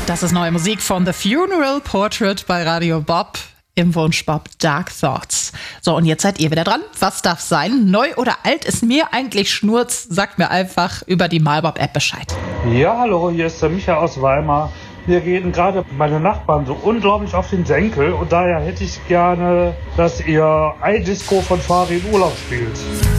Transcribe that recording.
Das ist neue Musik von The Funeral Portrait bei Radio Bob im Wunschbob Dark Thoughts. So, und jetzt seid ihr wieder dran. Was darf sein? Neu oder alt ist mir eigentlich Schnurz. Sagt mir einfach über die MyBob-App Bescheid. Ja, hallo, hier ist der Micha aus Weimar. Mir gehen gerade meine Nachbarn so unglaublich auf den Senkel und daher hätte ich gerne, dass ihr iDisco von Farin Urlaub spielt.